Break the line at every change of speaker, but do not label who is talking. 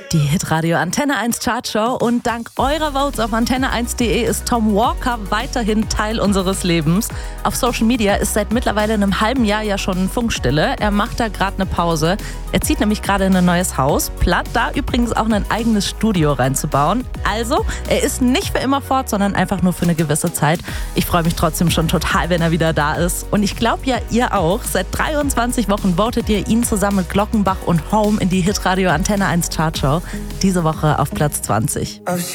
Die Hitradio Antenne 1 Chartshow und dank eurer Votes auf antenne1.de ist Tom Walker weiterhin Teil unseres Lebens. Auf Social Media ist seit mittlerweile einem halben Jahr ja schon Funkstille. Er macht da gerade eine Pause. Er zieht nämlich gerade in ein neues Haus, plant da übrigens auch ein eigenes Studio reinzubauen. Also, er ist nicht für immer fort, sondern einfach nur für eine gewisse Zeit. Ich freue mich trotzdem schon total, wenn er wieder da ist. Und ich glaube ja, ihr auch. Seit 23 Wochen votet ihr ihn zusammen mit Glockenbach und Home in die Hitradio Antenne 1 Chartshow. Diese Woche auf Platz 20.